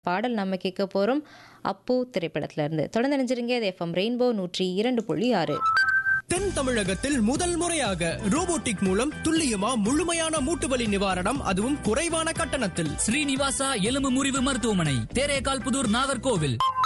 பாடல் நம்ம கேட்க போறோம் அப்பு திரைப்படத்துல இருந்து. தொடர்ந்து நினைச்சிருங்க. இது எஃப்எம் ரெயின்போ 102.6. தென் தமிழகத்தில் முதல் முறையாக ரோபோட்டிக் மூலம் துல்லியமா முழுமையான மூட்டுவலி நிவாரணம், அதுவும் குறைவான கட்டணத்தில். ஸ்ரீனிவாசா எலும்பு முறிவு மருத்துவமனை, தேரேகால் புதூர், நாகர்கோவில்.